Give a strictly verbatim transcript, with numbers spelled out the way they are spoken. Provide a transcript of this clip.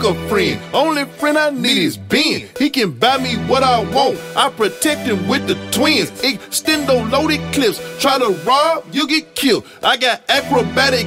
a friend. Only friend I need is Ben. He can buy me what I want. I protect him with the twins. Extendo loaded clips. Try to rob, you get killed. I got acrobatic